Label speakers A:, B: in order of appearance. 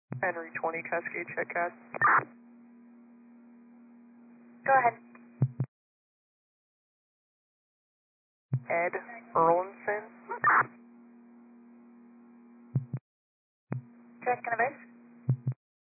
A: Henry 20, Cascade, check out.
B: Go ahead.
A: Ed Erlinson.
B: Check in a base.